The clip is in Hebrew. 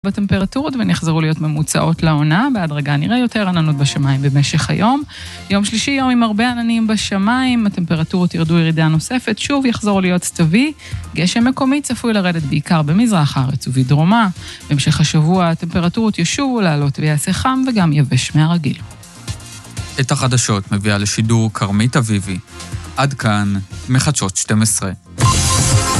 בטמפרטורות ונחזרו להיות ממוצעות לעונה, בהדרגה נראה יותר עננות בשמיים במשך היום. יום שלישי יום עם הרבה עננים בשמיים, הטמפרטורות ירדו ירידה נוספת, שוב יחזור להיות סתווי, גשם מקומי צפוי לרדת בעיקר במזרח הארץ ובדרומה. בהמשך השבוע הטמפרטורות ישובו לעלות ויעשה חם וגם יבש מהרגיל. את החדשות מביאה לשידור קרמית אביבי. עד כאן מחדשות 12.